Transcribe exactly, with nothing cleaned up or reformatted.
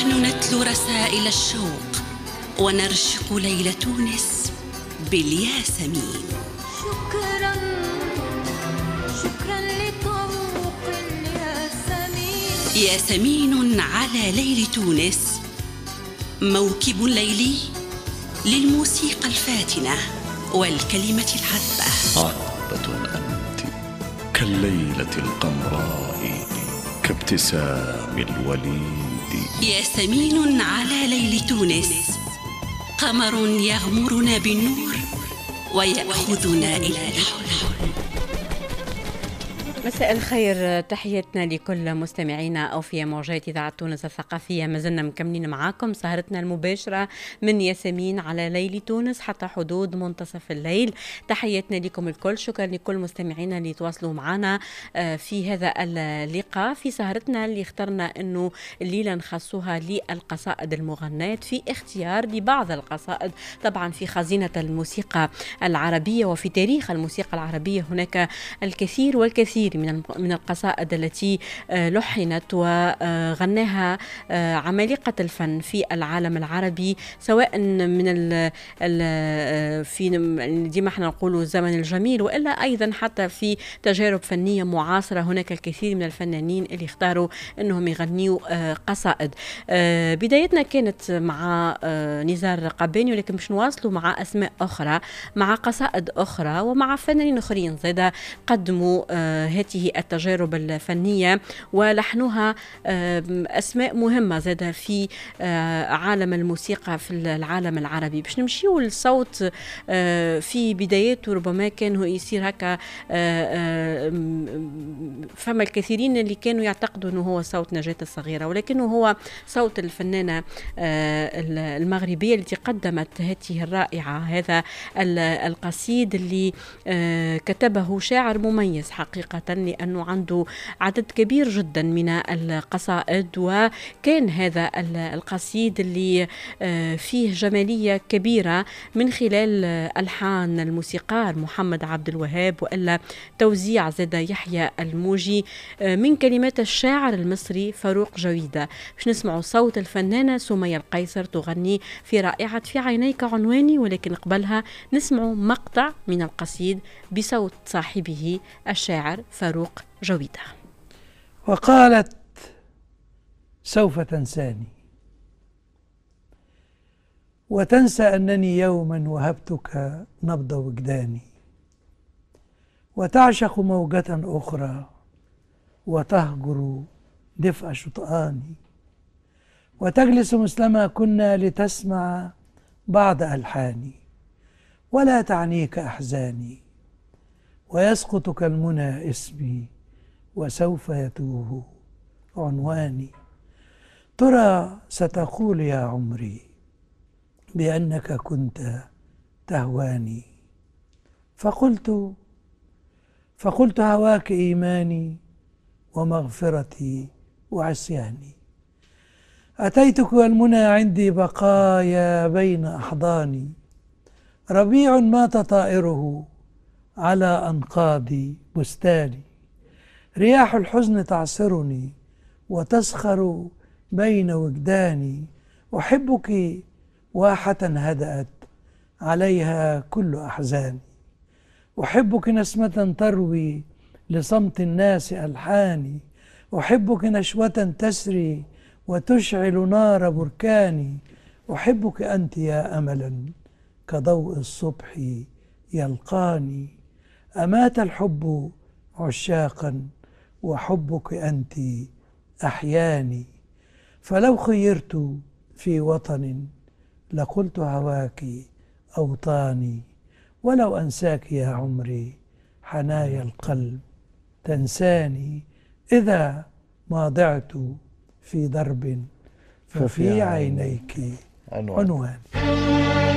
نحن نتلو رسائل الشوق ونرشق ليل تونس بالياسمين. شكرا شكرا لطوق الياسمين. ياسمين على ليل تونس، موكب ليلي للموسيقى الفاتنة والكلمة العذبة. عذبة أنت كالليلة القمراء كابتسام الوليد. ياسمين على ليل تونس، قمر يغمرنا بالنور ويأخذنا إلى الحول. مساء الخير، تحياتنا لكل مستمعينا أو في موجات إذاعة تونس الثقافية. ما زلنا مكملين معاكم سهرتنا المباشرة من ياسمين على ليل تونس حتى حدود منتصف الليل. تحياتنا لكم الكل، شكرا لكل مستمعينا اللي تواصلوا معنا في هذا اللقاء في سهرتنا اللي اخترنا أنه الليلة نخصوها للقصائد المغناة، في اختيار لبعض القصائد طبعا في خزينة الموسيقى العربية وفي تاريخ الموسيقى العربية. هناك الكثير والكثير من من القصائد التي لحنت وغناها عمالقة الفن في العالم العربي، سواء من ال ال في ديما احنا نقولوا الزمن الجميل، والا ايضا حتى في تجارب فنية معاصرة. هناك الكثير من الفنانين اللي اختاروا انهم يغنيوا قصائد. بدايتنا كانت مع نزار قباني، ولكن باش نواصلوا مع اسماء اخرى، مع قصائد اخرى ومع فنانين اخرين زادا قدموا هذه التجارب الفنية ولحنها أسماء مهمة زادة في عالم الموسيقى في العالم العربي. باش نمشيو للصوت في بداياته ربما كان يصير هكا، فما الكثيرين اللي كانوا يعتقدوا أنه هو صوت نجاة الصغيرة، ولكنه هو صوت الفنانة المغربية التي قدمت هذه الرائعة، هذا القصيد اللي كتبه شاعر مميز حقيقة، لأنه عنده عدد كبير جدا من القصائد، وكان هذا القصيد اللي فيه جمالية كبيرة من خلال ألحان الموسيقار محمد عبد الوهاب، وإلا توزيع زاد يحيى الموجي من كلمات الشاعر المصري فاروق جويدة. باش نسمعوا صوت الفنانة سمية القيصر تغني في رائعة في عينيك عنواني، ولكن قبلها نسمعوا مقطع من القصيد بصوت صاحبه الشاعر فاروق جويدة. وقالت: سوف تنساني وتنسى أنني يوما وهبتك نبض وجداني، وتعشق موجة أخرى وتهجر دفء شطآني، وتجلس مثلما كنا لتسمع بعض ألحاني، ولا تعنيك أحزاني، ويسقط كالمنى اسمي وسوف يتوه عنواني. ترى ستقول يا عمري بأنك كنت تهواني، فقلت فقلت هواك إيماني ومغفرتي وعصياني. أتيتك والمنى عندي بقايا بين أحضاني، ربيع مات طائره على أنقاض بستاني، رياح الحزن تعصرني وتسخر بين وجداني، أحبك واحة هدأت عليها كل أحزاني، أحبك نسمة تروي لصمت الناس ألحاني، أحبك نشوة تسري وتشعل نار بركاني، أحبك أنت يا أملا كضوء الصبح يلقاني، أمات الحب عشاقا وحبك أنت أحياني، فلو خيرت في وطن لقلت هواك أوطاني، ولو أنساك يا عمري حنايا القلب تنساني، إذا ما ضعت في درب ففي عينيك عنوان.